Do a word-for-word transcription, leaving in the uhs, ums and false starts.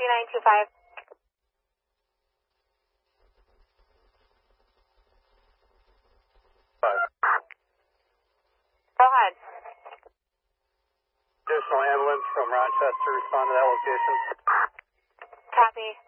nine two five. Five. Go ahead. Additional ambulance from Rochester respond to that location. Copy.